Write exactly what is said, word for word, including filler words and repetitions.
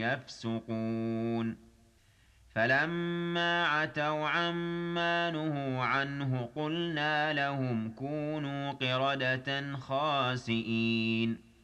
يفسقون فلما عتوا عما نهوا عنه قلنا لهم كونوا قردة خاسئين